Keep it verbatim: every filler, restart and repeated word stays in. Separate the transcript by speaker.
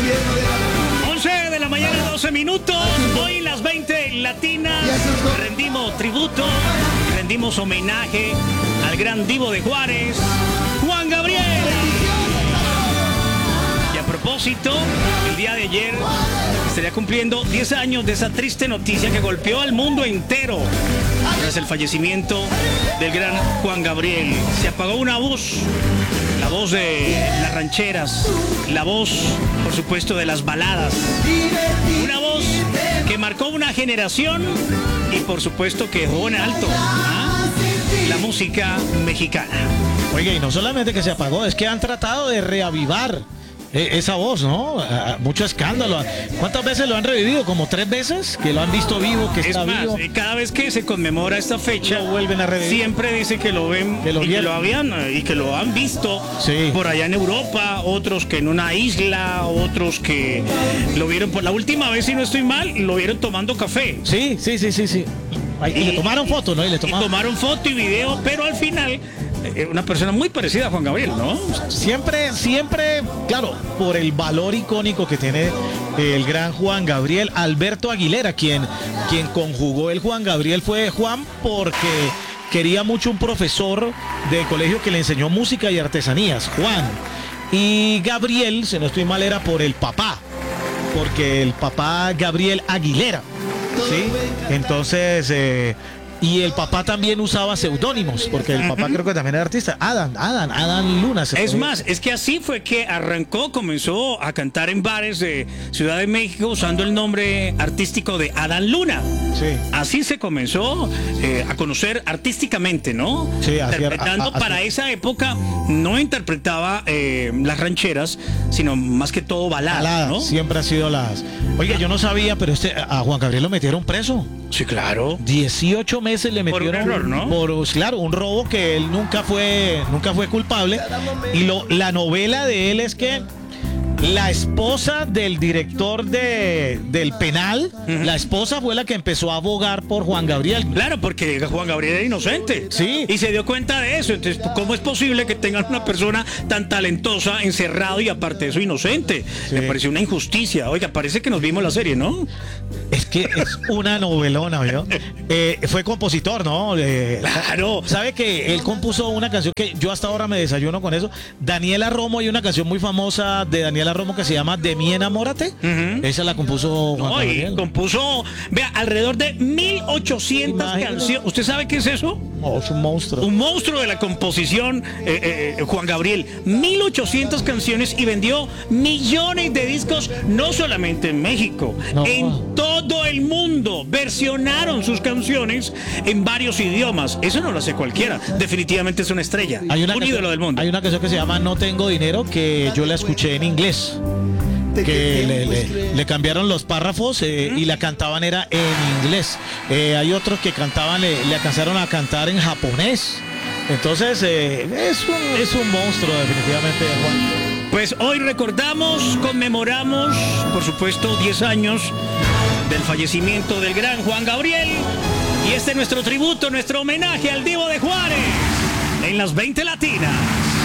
Speaker 1: once de la mañana, doce minutos. Hoy las veinte latinas. Rendimos tributo, rendimos homenaje al gran divo de Juárez, Juan Gabriel. Y a propósito, el día de ayer estaría cumpliendo diez años de esa triste noticia que golpeó al mundo entero tras el fallecimiento del gran Juan Gabriel. Se apagó una voz, la voz de las rancheras, la voz, por supuesto, de las baladas. Una voz que marcó una generación y, por supuesto, que dejó en alto ¿ah? la música mexicana.
Speaker 2: Oiga, y no solamente que se apagó, es que han tratado de reavivar esa voz, ¿no? Mucho escándalo. ¿Cuántas veces lo han revivido? ¿Como tres veces? Que lo han visto vivo, que está
Speaker 1: es más,
Speaker 2: vivo.
Speaker 1: Cada vez que se conmemora esta fecha,
Speaker 2: lo vuelven a revivir.
Speaker 1: Siempre dice que lo ven
Speaker 2: que lo
Speaker 1: y, que lo habían, y que lo han visto sí. por allá en Europa, otros que en una isla, otros que lo vieron por la última vez, si no estoy mal, lo vieron tomando café.
Speaker 2: Sí, sí, sí, sí, sí. Y, y le tomaron foto, ¿no? Y le tomaron...
Speaker 1: y tomaron foto y video, pero al final una persona muy parecida a Juan Gabriel, ¿no?
Speaker 2: Siempre, siempre, claro, por el valor icónico que tiene el gran Juan Gabriel. Alberto Aguilera, quien, quien conjugó el Juan Gabriel, fue Juan porque quería mucho un profesor de colegio que le enseñó música y artesanías, Juan. Y Gabriel, si no estoy mal, era por el papá, porque el papá Gabriel Aguilera, ¿sí? Entonces... Eh, Y el papá también usaba seudónimos, porque el papá uh-huh. creo que también era artista. Adán, Adán, Adán Luna.
Speaker 1: Es podía. más, es que así fue que arrancó, comenzó a cantar en bares de Ciudad de México usando el nombre artístico de Adán Luna.
Speaker 2: Sí.
Speaker 1: Así se comenzó eh, a conocer artísticamente, ¿no?
Speaker 2: Sí,
Speaker 1: interpretando
Speaker 2: así, a, a,
Speaker 1: para esa época, no interpretaba eh, las rancheras, sino más que todo baladas, baladas, ¿no?
Speaker 2: Siempre ha sido las... Oiga, yo no sabía, pero este a Juan Gabriel lo metieron preso.
Speaker 1: Sí, claro.
Speaker 2: dieciocho meses le metieron
Speaker 1: por un error, ¿no?
Speaker 2: Por, claro, un robo que él nunca fue, nunca fue culpable. Y lo, la novela de él es que la esposa del director de, del penal, uh-huh. la esposa fue la que empezó a abogar por Juan Gabriel.
Speaker 1: Claro, porque Juan Gabriel era inocente.
Speaker 2: Sí.
Speaker 1: Y se dio cuenta de eso. Entonces, ¿cómo es posible que tengan una persona tan talentosa encerrado y aparte de eso inocente? Sí. Me pareció una injusticia. Oiga, parece que nos vimos la serie, ¿no?
Speaker 2: Es que es una novelona, ¿vio? Eh, fue compositor, ¿no? Eh,
Speaker 1: claro.
Speaker 2: ¿Sabe que él compuso una canción que yo hasta ahora me desayuno con eso? Daniela Romo, hay una canción muy famosa de Daniela Romo que se llama De mí enamórate. Uh-huh. Esa la compuso Juan
Speaker 1: no,
Speaker 2: Gabriel.
Speaker 1: Compuso, vea, alrededor de mil ochocientas canciones. ¿Usted sabe qué es eso?
Speaker 2: Oh, es un monstruo.
Speaker 1: Un monstruo de la composición, eh, eh, Juan Gabriel. mil ochocientas canciones y vendió millones de discos, no solamente en México, no. en todo el mundo. Versionaron sus canciones en varios idiomas. Eso no lo hace cualquiera. Definitivamente es una estrella.
Speaker 2: Hay una
Speaker 1: un
Speaker 2: canción,
Speaker 1: ídolo del mundo.
Speaker 2: Hay una canción que se llama No tengo dinero, que yo la escuché en inglés. Que le, le, le cambiaron los párrafos eh, ¿Mm? y la cantaban era en inglés. Eh, hay otros que cantaban, le, le alcanzaron a cantar en japonés. Entonces eh, es, un, es un monstruo definitivamente, Juan.
Speaker 1: Pues hoy recordamos, conmemoramos, por supuesto, diez años del fallecimiento del gran Juan Gabriel. Y este es nuestro tributo, nuestro homenaje al divo de Juárez en las veinte latinas.